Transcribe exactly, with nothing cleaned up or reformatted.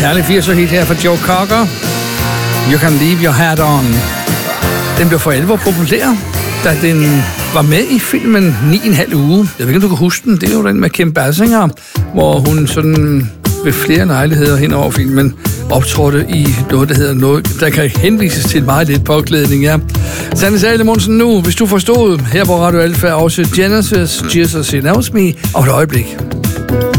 herlig firser hit her fra Joe Cocker. You Can Leave Your Hat On. Den blev for alvor populær, da den var med i filmen ni og en halv uge. Jeg ved ikke, om du kan huske den. Det er jo den med Kim Basinger, hvor hun sådan ved flere lejligheder hen over filmen optrådte i noget, der hedder noget, der kan henvises til meget lidt påklædning, ja. Sanne Salomonsen nu, hvis du forstod, her på Radio Alfa også Genesis, Jesus He Knows Me, og et øjeblik.